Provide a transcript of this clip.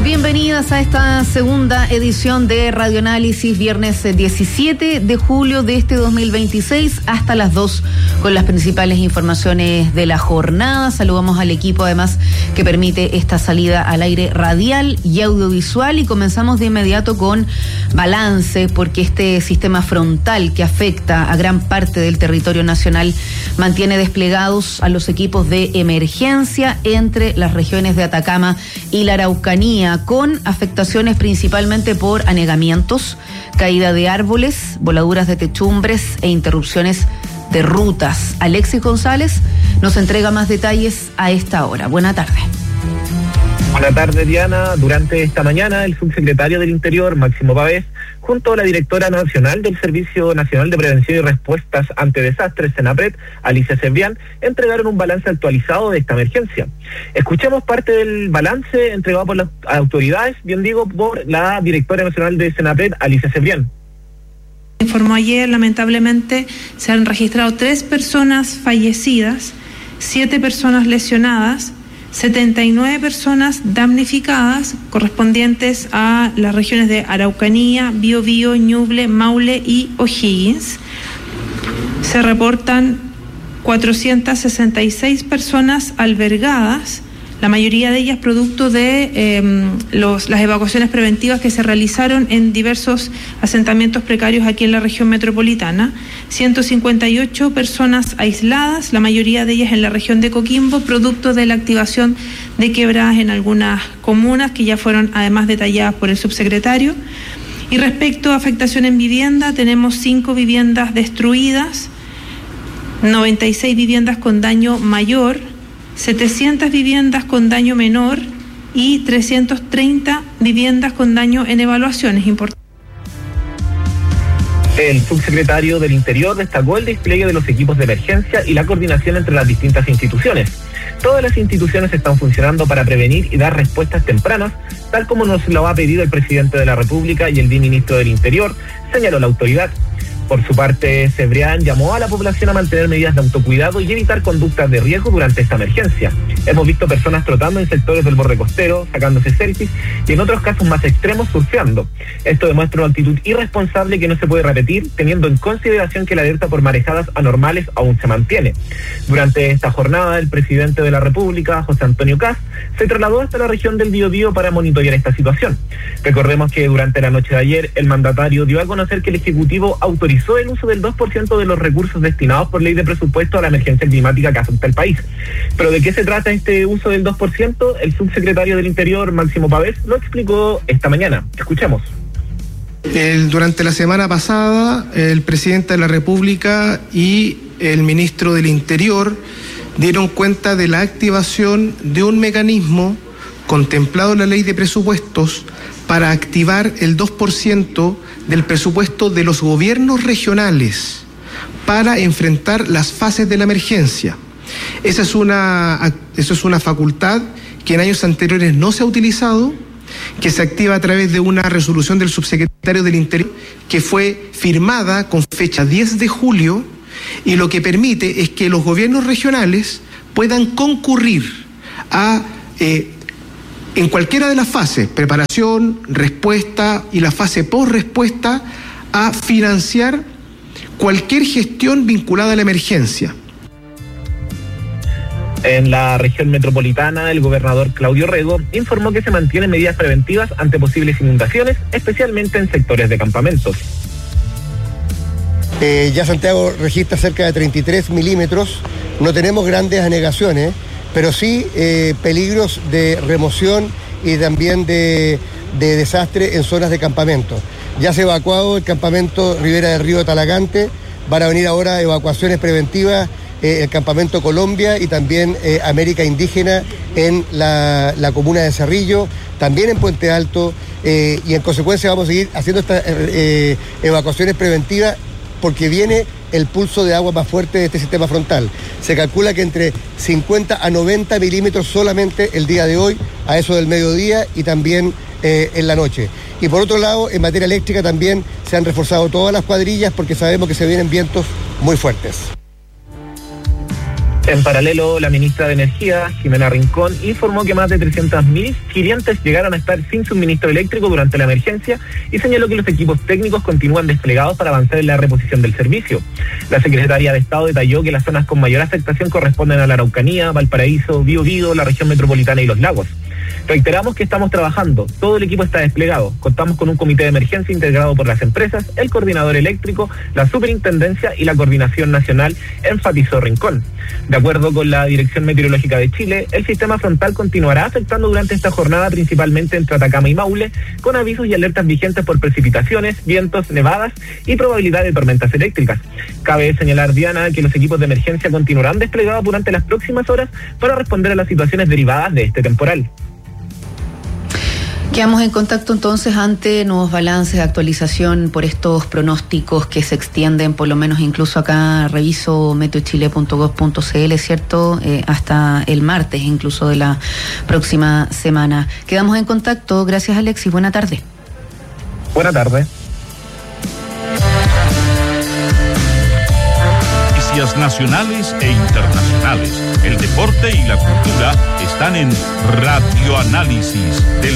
Bienvenidas a esta segunda edición de Radioanálisis, viernes 17 de julio de este 2026, hasta las 2 con las principales informaciones de la jornada. Saludamos al equipo además que permite esta salida al aire radial y audiovisual, y comenzamos de inmediato con balance, porque este sistema frontal que afecta a gran parte del territorio nacional mantiene desplegados a los equipos de emergencia entre las regiones de Atacama y la Araucanía, con afectaciones principalmente por anegamientos, caída de árboles, voladuras de techumbres e interrupciones de rutas. Alexis González nos entrega más detalles a esta hora. Buena tarde. Buenas tardes, Diana. Durante esta mañana, el subsecretario del Interior, Máximo Pavés, junto a la directora nacional del Servicio Nacional de Prevención y Respuestas ante Desastres, SENAPRED, Alicia Cebrián, entregaron un balance actualizado de esta emergencia. Escuchemos parte del balance entregado por las autoridades, bien digo, por la directora nacional de SENAPRED, Alicia Cebrián. Informó ayer, lamentablemente, se han registrado 3 personas fallecidas, 7 personas lesionadas, 79 personas damnificadas, correspondientes a las regiones de Araucanía, Biobío, Ñuble, Maule y O'Higgins. Se reportan 466 personas albergadas, la mayoría de ellas producto de las evacuaciones preventivas que se realizaron en diversos asentamientos precarios aquí en la región metropolitana. 158 personas aisladas, la mayoría de ellas en la región de Coquimbo, producto de la activación de quebradas en algunas comunas que ya fueron además detalladas por el subsecretario. Y respecto a afectación en vivienda, tenemos 5 viviendas destruidas, 96 viviendas con daño mayor, 700 viviendas con daño menor y 330 viviendas con daño en evaluaciones importantes. El subsecretario del Interior destacó el despliegue de los equipos de emergencia y la coordinación entre las distintas instituciones. Todas las instituciones están funcionando para prevenir y dar respuestas tempranas, tal como nos lo ha pedido el presidente de la República y el viceministro del Interior, señaló la autoridad. Por su parte, Cebrián llamó a la población a mantener medidas de autocuidado y evitar conductas de riesgo durante esta emergencia. Hemos visto personas trotando en sectores del borde costero, sacándose selfies y en otros casos más extremos surfeando. Esto demuestra una actitud irresponsable que no se puede repetir, teniendo en consideración que la alerta por marejadas anormales aún se mantiene. Durante esta jornada, el presidente de la República, José Antonio Kast, se trasladó hasta la región del Biobío para monitorear esta situación. Recordemos que durante la noche de ayer, el mandatario dio a conocer que el Ejecutivo autorizó el uso del 2% de los recursos destinados por ley de presupuesto a la emergencia climática que afecta al país. ¿Pero de qué se trata este uso del 2%? El subsecretario del Interior, Máximo Pavés, lo explicó esta mañana. Escuchemos. Durante la semana pasada, el presidente de la República y el ministro del Interior dieron cuenta de la activación de un mecanismo contemplado en la ley de presupuestos para activar el 2% del presupuesto de los gobiernos regionales para enfrentar las fases de la emergencia. Eso es una facultad que en años anteriores no se ha utilizado, que se activa a través de una resolución del subsecretario del Interior que fue firmada con fecha 10 de julio, y lo que permite es que los gobiernos regionales puedan concurrir a en cualquiera de las fases, preparación, respuesta y la fase post-respuesta, a financiar cualquier gestión vinculada a la emergencia. En la región metropolitana, el gobernador Claudio Rego informó que se mantienen medidas preventivas ante posibles inundaciones, especialmente en sectores de campamentos. Ya Santiago registra cerca de 33 milímetros, no tenemos grandes anegaciones, pero sí peligros de remoción y también de desastre en zonas de campamento. Ya se ha evacuado el campamento Ribera del Río de Talagante, van a venir ahora evacuaciones preventivas, el campamento Colombia y también América Indígena en la comuna de Cerrillo, también en Puente Alto, y en consecuencia vamos a seguir haciendo estas evacuaciones preventivas porque viene el pulso de agua más fuerte de este sistema frontal. Se calcula que entre 50 a 90 milímetros solamente el día de hoy, a eso del mediodía y también en la noche. Y por otro lado, en materia eléctrica también se han reforzado todas las cuadrillas porque sabemos que se vienen vientos muy fuertes. En paralelo, la ministra de Energía, Jimena Rincón, informó que más de 300.000 clientes llegaron a estar sin suministro eléctrico durante la emergencia y señaló que los equipos técnicos continúan desplegados para avanzar en la reposición del servicio. La secretaria de Estado detalló que las zonas con mayor afectación corresponden a la Araucanía, Valparaíso, Biobío, la región metropolitana y los lagos. Reiteramos que estamos trabajando, todo el equipo está desplegado, contamos con un comité de emergencia integrado por las empresas, el coordinador eléctrico, la superintendencia y la coordinación nacional, enfatizó Rincón. De acuerdo con la Dirección Meteorológica de Chile, el sistema frontal continuará afectando durante esta jornada principalmente entre Atacama y Maule, con avisos y alertas vigentes por precipitaciones, vientos, nevadas y probabilidad de tormentas eléctricas. Cabe señalar, Diana, que los equipos de emergencia continuarán desplegados durante las próximas horas para responder a las situaciones derivadas de este temporal. Quedamos en contacto entonces ante nuevos balances, actualización por estos pronósticos que se extienden, por lo menos incluso acá reviso meteochile.gov.cl, ¿cierto? Hasta el martes incluso de la próxima semana. Quedamos en contacto. Gracias, Alexis. Buena tarde. Buena tarde. Noticias nacionales e internacionales. El deporte y la cultura están en Radio Análisis del